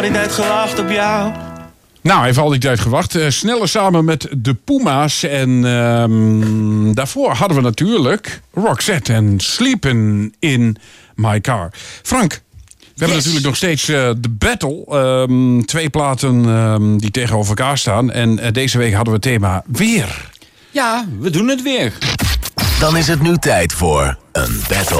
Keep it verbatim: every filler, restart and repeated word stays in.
Die tijd gewacht op jou. Nou, hij heeft al die tijd gewacht. Uh, sneller samen met de Puma's. En uh, daarvoor hadden we natuurlijk Roxette en Sleepin' in My Car. Frank, we yes. hebben natuurlijk nog steeds uh, de battle. Um, twee platen um, die tegenover elkaar staan. En uh, deze week hadden we het thema weer. Ja, we doen het weer. Dan is het nu tijd voor een battle.